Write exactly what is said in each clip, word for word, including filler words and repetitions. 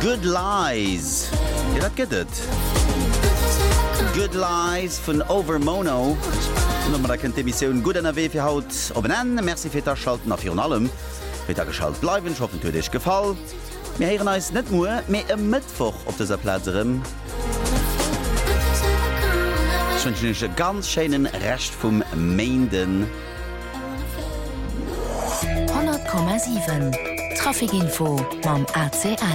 Good Lies. Ja, dat geht et. Good Lies von Overmono. Und da könnt ihr Mission gut N R W für Haut oben an. Merci für das Schalten auf Ihren allem. Wird geschaltet bleiben. Ich hoffe, es hat euch gefallen. Wir hören uns nicht nur, mehr am Mittwoch auf dieser Platz. Ich wünsche euch einen ganz schönen Rest vom Mainden. hundert Komma sieben Trafikinfo beim A C L.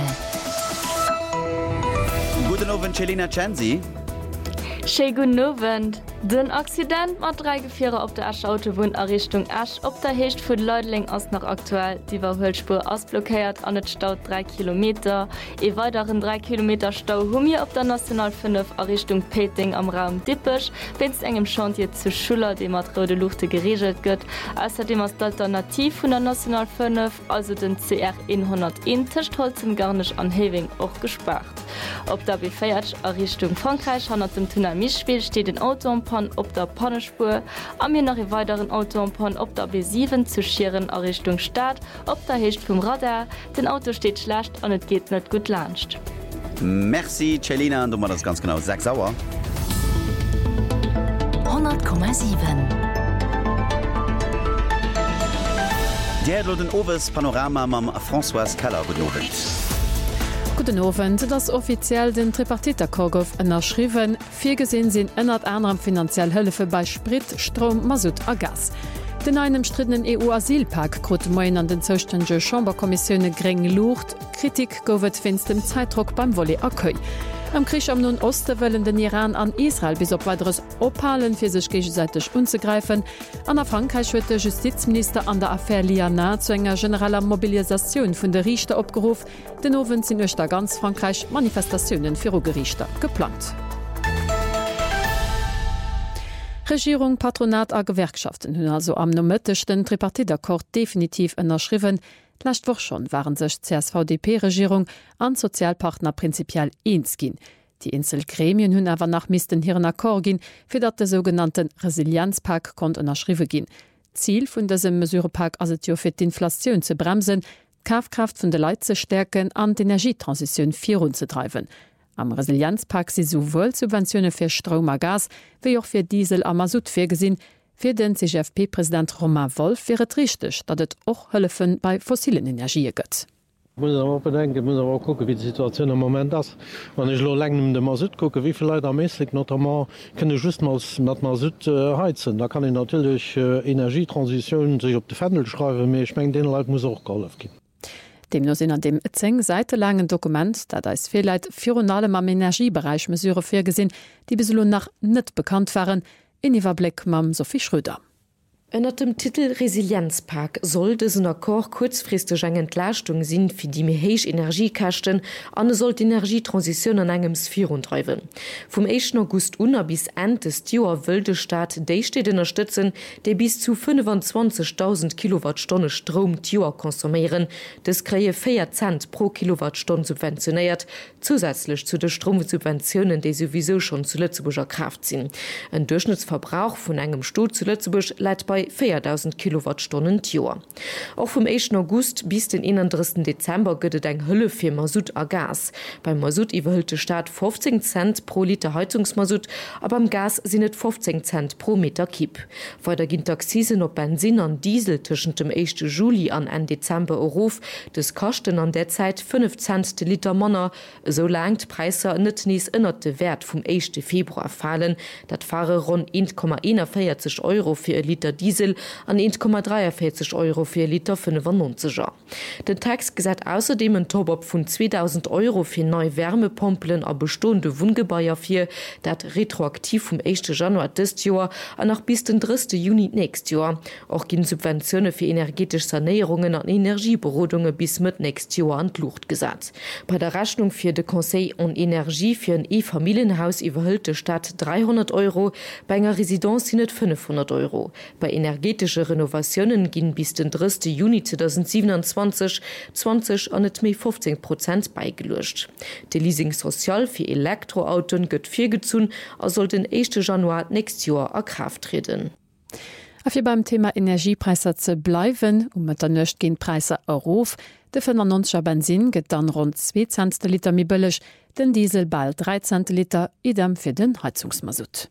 Guten Abend, Celina Censi. Schönen guten Abend. Den Accident mit drei Gefährer auf der Asch-Autobahn in Richtung Asch auf der Hecht von Leudling ist noch aktuell. Die Überholspur ausblockiert an den Stau drei Kilometer. Ein weiteren drei Kilometer Stau haben wir auf der National fünf in Richtung Peting am Raum Dippisch. Wenn es engem Chantier zu Schuller, dem mit rote Luft geregelt wird. Außerdem ist die Alternative von der National fünf, also den C R hunderteins, Tischholz im Garnisch an Heving auch gespart. Auf der B vierzig in Richtung Frankreich, hinter dem Tunnel Mischwil, steht ein Auto auf der Pannespur, am hier noch einen weiteren Autopon auf der B sieben zu Schieren in Richtung Stadt, auf der Hecht vom Radar. Den Auto steht schlecht und es geht nicht gut lanscht. Merci, Celina, und du machst das ganz genau sechs Sauer. hundert Komma sieben. Der hat den Oves Panorama mit François Keller genomen. Guten Abend, das offiziell den Tripartiterkorgow ënnerschriwen. Vier gesinn sinn ënnert anderem finanziell Hëlfe bei Sprit, Strom, Masut a Gas. Den einem strittenen E U-Asylpakt krut moin an den zostänge Chamberkommissionune greng Lucht. Kritik gowet finst dem Zeitdruck beim Volley akkuei. Am Krieg am nun Oste wëllen den Iran an Israel bis op weiteres ophalen fir sech gegenseitig unzugreifen. An der Frankreich huet der Justizminister an der Affaire Liana zu enger generaler Mobilisation vun der Richter opgeruf. Den Owen sinn euch da ganz Frankreich Manifestationen fir Gerichter geplant. Regierung, Patronat a Gewerkschaften hunn also am nomëttechten Tripartiterkord definitiv ënnerschriwen. Lächtwoch schon waren sech C S V D P-Regierung an Sozialpartner prinzipiell eins ginn. Die Inselgremien hunn awer nach misisten hireieren Akkor ginn, fir dat de sogenannten Resilienzpakt kont ënnerschriwe ginn. Ziel vun dësem Mesurepak as et jo fir d'Inflatioun ze bremsen, Kaufkraft vun de Leiit ze stärken an d'Energietransiioun virun ze treiben. Am Resilienzpakt si sowohl Subventionune fir Strom a Gas, wiei och fir Diesel a Masut firgesinn. Für den C G F P-Präsident Romain Wolf wäre es richtig, dass es auch Hölfen bei fossilen Energien gibt. Ich muss aber bedenken, muss aber gucken, wie die Situation im Moment ist. Wenn ich so lange mit dem Masut gucke, wie viele Leute am Mäßig notamment können just mal mit Masut äh, heizen. Da kann ich natürlich äh, Energietransition sich auf die Fendel schreiben, aber ich meine, den Leuten muss auch geholfen geben. Demno sinn an dem zehn Seite langen Dokument, dat da is viel Leiit Fionalem am Energiebereich Mesure firgesinn, die bislo nach net bekannt waren, in Iwerblick mam Sophie Schröder. Unter dem Titel Resilienzpakt soll diesen Akkor kurzfristig eine Entlastung sein für die meheich Energiekasten und soll die Energietransition an einem Sphären treiben. Vom ersten August an bis Ende des Jahres will der Staat die Städte unterstützen, die bis zu fünfundzwanzigtausend Kilowattstunden Strom Jahr konsumieren. Das kriege vier Cent pro Kilowattstunde subventioniert, zusätzlich zu den Stromsubventionen, die sowieso schon zu Lützeburger Kraft sind. Ein Durchschnittsverbrauch von einem Stuhl zu Lützeburg liegt bei viertausend Kilowattstunden Jahr. Auch vom ersten August bis den einunddreißigsten Dezember gibt es eine Hülle für Masut a Gas. Beim Masut überhöht der Staat fünfzehn Cent pro Liter Heizungsmasut, aber beim Gas sind es fünfzehn Cent pro Meter Kipp. Weiter gibt es Aksisen auf Benzin und Diesel zwischen dem ersten Juli und Ende Dezember auf. Das kosten an der Zeit fünf Cent der Liter Monat, solange die Preise nicht nies unter den Wert vom ersten Februar fallen. Das fahre rund eins Komma einundvierzig Euro für ein Liter Diesel an eins Komma dreiundvierzig Euro für Liter fünfundneunziger. Der Text gesagt außerdem ein Top-up von zweitausend Euro für neue Wärmepumpen a bestehende Wohngebäude für, das retroaktiv vom ersten Januar dieses Jahr und noch bis den dritten Juni nächstes Jahr. Auch gehen Subventionen für energetische Sanierungen und Energieberodungen bis mit nächstes Jahr an die Luft gesagt. Bei der Rechnung für den Conseil en Energie für ein E-Familienhaus überhält die Stadt dreihundert Euro, bei einer Residenz sind es fünfhundert Euro. Bei energetische Renovationen gehen bis den dritten Juni zweitausendsiebenundzwanzig zwanzig an net méi fünfzehn Prozent beigelöscht. De Leasing sozial für Elektroautoen gëtt vier gezun, er soll den ersten Januar nächstes Jahr a Kraft treten. Afir beim Thema Energiepreiser ze bleiwen, um mat der nëcht gin Preiser erof, de fünfundneunziger Benzin gët dann rund zwei Cent Liter mi bëllech, den Diesel bald dreizehn Liter, idem fir den Heizungsmasut.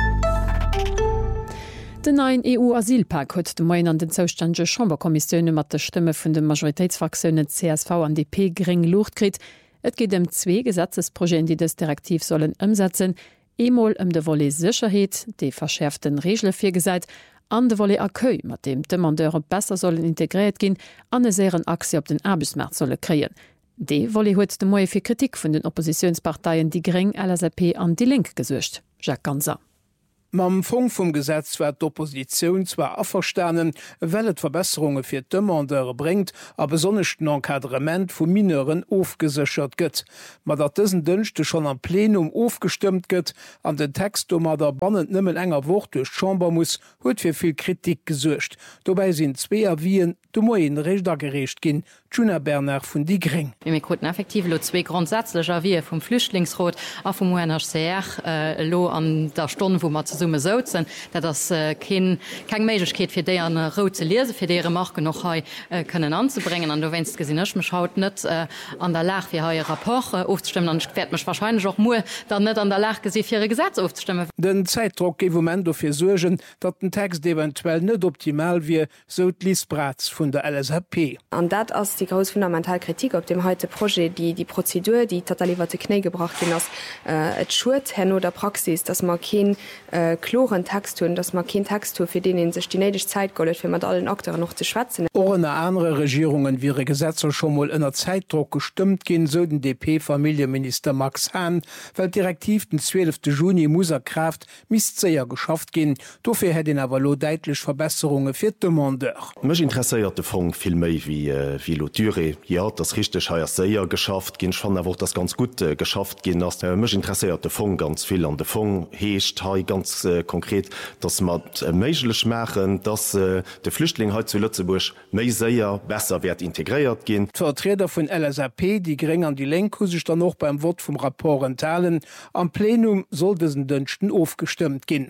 Den neuen E U-Asylpakt huet de Moin an den zoustänge Chamberkommissionioune mat der Stimme vun de Majoritätsfraktionen C S V an D P gering Luucht krit. Et geht dem zwee Gesetzesprojekte, die das Direktiv sollen umsetzen, emol um de Wolle Sicherheit, de verschärften Regle firgesäit, an de Wolle Accueil, mat dem Demandeure besser sollen integriert gin, an e seieren Aktie op den Erbesmarkt solle kreien. De Wolle huet de Moie fir Kritik vun den Oppositionsparteien die Gring L S P an die Link gesuercht. Jacques Ganser. Mam Fong vum Gesetz werd d'Opposition zwar aferstanen, well et Verbesserungen fir d'Demandeur bringt, a besonnechten Enkadrement vu Mineuren ofgesichert gëtt. Ma dat dëssen Dënchte schon am Plenum ofgestimmt gëtt, an den Text do mat der bannet nëmmen enger Wort duch Chamber muss, huet fir vill Kritik gesuercht. Dobei sinn zweer Wien de Moien Rechter gerecht ginn, Juna Berner vun die Gring. Wir konnten effektiv lo zwei grundsätzlicher wie vom Flüchtlingsrot a vom U N H C R äh, lo an der Stunde, wo man zu summe sozen, dat das äh, kein Meiglichkeit für die an rot zu lesen, für deren Marke noch äh, können anzubringen. Und du wennst gesehen ich mich haut nicht äh, an der Lage wie heuer Rapport äh, aufzustimmen, dann werd mich wahrscheinlich auch nur dann nicht an der Lage gesehen für ihre Gesetze aufzustimmen. Den Zeitdruck im Moment dafür sorgen, dass den Text eventuell nicht optimal wie so Lies Bratz von der L S P. Und das ist die große fundamentale Kritik auf dem heute Projekt, die die Prozedur, die total über die Knie gebracht wird, dass äh, es schuld hin oder Praxis, dass man keinen äh, klaren Text tun, dass man keinen Text tun, für den sich die nötige Zeit gold, für mit allen Akteuren noch zu schwätzen. Ohne andere Regierungen wäre Gesetze schon mal in der Zeitdruck gestimmt gehen, so den D P-Familienminister Max Hahn, weil direktiv den zwölften Juni muss er Kraft Misszeher geschafft gehen. Dafür hätte ihn aber lo deutlich Verbesserungen für die Demandeur. Mich interessiert der Funk viel mehr wie, äh, wie Lotüre. Ja, das richtig heuer sehr geschafft gehen, schon aber das ganz gut äh, geschafft gehen. Das, äh, mich interessiert der Funk ganz viel an der Funk hecht ganz äh, konkret, dass man äh, möglich machen, dass äh, der Flüchtling heute zu Lützeburg mehr sehr besser wird integriert gehen. Die Vertreter von L S P, die gering an die Lenk, sich dann noch beim Wort vom Rapport enthalen. Am Plenum soll diesen Dünsten aufgestimmt gehen.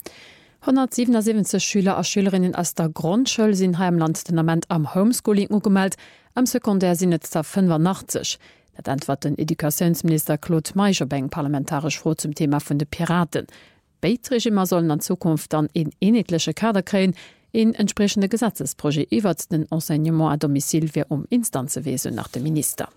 hundertsiebenundsiebzig Schüler a Schülerinnen aus der Grundschule sind heimland denament am Homeschooling ugemeldt, am Sekundär sind jetzt da fünfundachtzig. Dat antwort den Edukationsminister Claude Meijerbeng parlamentarisch froh zum Thema vun de Piraten. Beitregimer sollen an Zukunft dann in enetliche Kader kreen, in entsprechende Gesetzesprojekt iwwer den Enseignement a domicil wie um Instanzewesen nach dem Minister.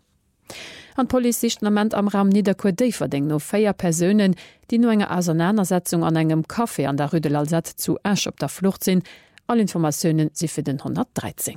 An Polizichtenament am Raum Niederkurdei verding no feier Personen, die no enger Auseinandersetzung an engem Kaffee an der Rue de l'Alzette zu Asch op der Flucht sinn. All Informationen sie für den hundertdreizehn.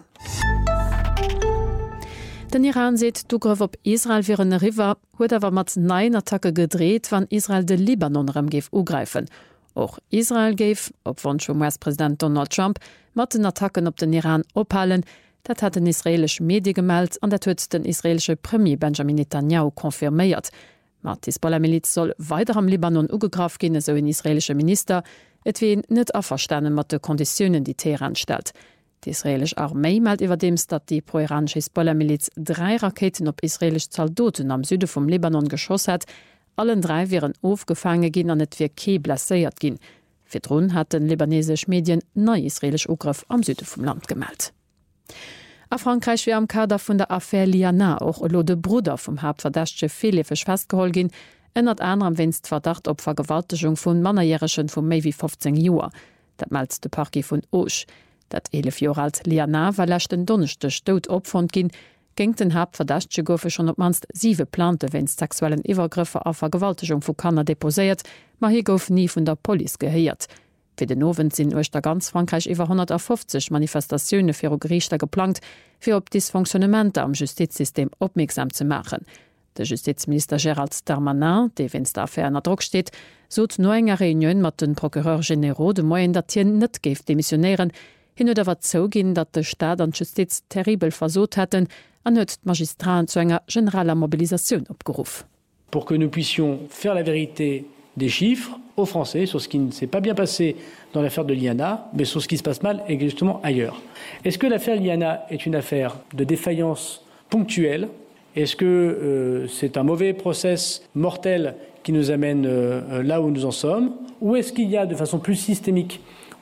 Den Iran seht du grof op Israel vir een River huet awer mat nein Attacke gedreht, wann Israel de Libanon rem geef ugreifen. Och Israel geef, op wann schon U S-Präsident Donald Trump, mat den Attacken op den Iran ophalen, dat hat den israelisch Medi gemeldt an dat huet den israelsche Premier Benjamin Netanyahu konfirméiert. Mat Hisbollah-Miliz soll weiter am Libanon ugegraf gin so een israelsche Minister, et wien net aferstanen mat de Konditionen die Teheran stellt. Die israelisch Armee meldt iwwer dems, dat die pro-iranische Hisbollah-Miliz drei Raketen op israelisch Zaldoten am Süde vom Libanon geschoss hat. Allen drei wären aufgefangen gin an net wie ke blaéiert gin. Firdrun hat den libanesisch Medien neu israelisch Ugriff am Süde vom Land gemeldt. A Frankreich wie am Kader vun der Affaire Liana auch lo de Bruder vom Hauptverdächtche Felefech festgehol gin, ënnert anderem winst Verdacht op Vergewaltigung vun Mannerjährechen vu méi wie fünfzehn Joer. Dat meldt de Parquet vun Auch. Dat elf Jahre alt Liana war lächten dunnechte Stot opfund gin, géng den Hauptverdächtche goufe schon op manst sieve Plante wennst sexuellen Iwergriffe a Vergewaltigung vu Kanner deposéiert, ma hi gouf nie vun der Poli geheiert. Fi den Nowen sinn euch der ganz Frankreich iwwer hundertfünfzig Manifestationune fir o Griechter geplant, fir op Dysfunktionamente am Justizsystem opmerksam zu machen. Der Justizminister Gérald Darmanin, de wenns der Affaire Druck steht, sot no enger Reunion mat den Procureur Généraux de Moyen dat Tien net geef demissionéieren, hin oder wat zo gin, dat de Staat an Justiz terribel versot hätten, an huet d Magistrat zu enger generaler Mobilisation opgeruf. Pour que nous puissions faire la vérité des chiffres aux Français sur ce qui ne s'est pas bien passé dans l'affaire de Liana, mais sur ce qui se passe mal et justement ailleurs. Est-ce que l'affaire Liana est une affaire de défaillance ponctuelle? Est-ce que euh, c'est un mauvais process mortel qui nous amène euh, là où nous en sommes? Ou est-ce qu'il y a de façon plus systémique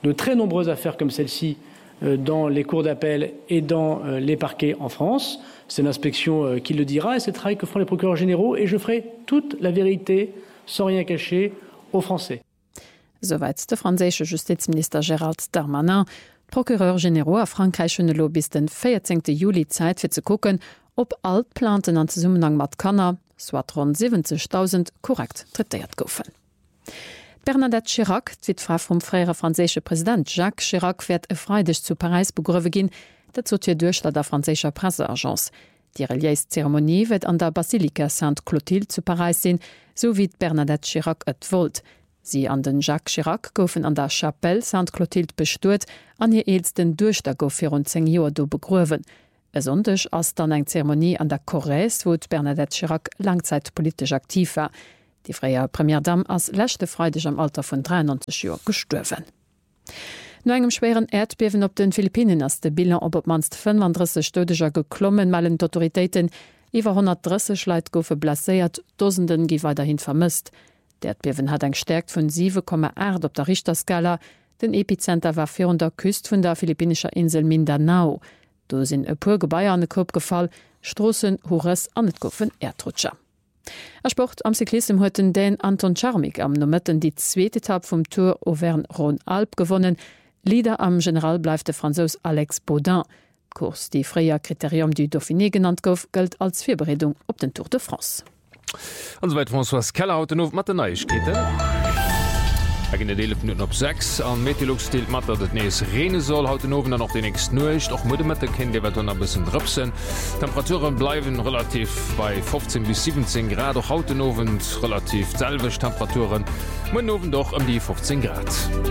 de très nombreuses affaires comme celle-ci euh, dans les cours d'appel et dans euh, les parquets en France. C'est l'inspection euh, qui le dira et c'est le travail que font les procureurs généraux et je ferai toute la vérité sans rien cacher aux Français. Soweit der franzésche Justizminister Gerald Darmanin, Procureur Generaux a Frankreich hun lo bis den vierzehnten Juli Zeit fir ze kocken, ob alt Planten an Zusammenhang mat Kanner, so rund siebzigtausend korrekt treiert goufen. Bernadette Chirac, Witfrau vom freier franzésche Präsident Jacques Chirac werd e freidig zu Paris begrüwe gin, dat zo Durchler der franzéscher Presseagenz. Die reliis Zeremonie wird an der Basilika Saint Clotilde zu Paris sinn, so wie Bernadette Chirac et wollt. Sie an den Jacques Chirac goufen an der Chapelle Saint Clotilde bestuert, an ihr eelsten Durchster gouf fir rund zehn Joer do begruwen. Esondech ass dann eng Zeremonie an der Corrèze, wo Bernadette Chirac langzeitpolitisch aktiv war. Die freier Premierdame ass lächte freidech am Alter vun dreiundneunzig Joer gestuerwen. No engem schweren Erdbewen op den Philippinen ass de Bilan op op manst fünfunddreißig Stodeger geklommen malen d'Autoritéiten, iwwer hundertdreißig Leiit goufe blaséiert, Dosenden gi weiterhin vermisst. D'Erdbewen hat eng stärkt vun sieben Komma acht op der Richterskala, den Epizenter war vir der Küst vun der philippinischer Insel Mindanao. Do sinn e puer Gebaier an de Kopp gefall, Strossen, Hores an net goffen Erdrutscher. Er Sport am Cyklism hueten den Anton Charmik am Nomëtten die zweete Etappe vum Tour Auvergne-Rhône-Alpes gewonnen. Lieder am General bleif de Franzos Alex Baudin. Kurs die freier Kriterium du Dauphiné genannt gouf gëlt als Virberedung op den Tour de France. Ansoweit François Keller haut of mat Neichketen. Egin Deele Minuten op sechs an Meteorolog stilt mat dat et nees Rene soll haut den ofen an noch den nächst nucht och Mude Mette kind deiwwer a bisssen drëpsen. Temperaturen bleiwen relativ bei fünfzehn bis siebzehn Grad och hauten ofwen relativ selwech Temperaturen Mun ofen doch um die fünfzehn Grad.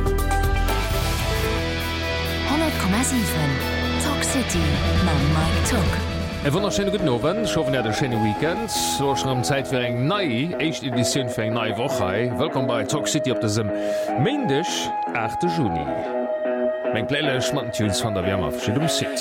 hundert Komma sieben Talk City ma Mike Talk. E wunderschöne guten Abend, ich hoffe, ihr hattet ein schönes Weekend. So schon um Zeit für eine neue, erste Edition für eine neue Woche. Willkommen bei Talk City auf diesem Montag, achten Juni. Mein kleiner Schmantunes von der Wärme auf Schilum City.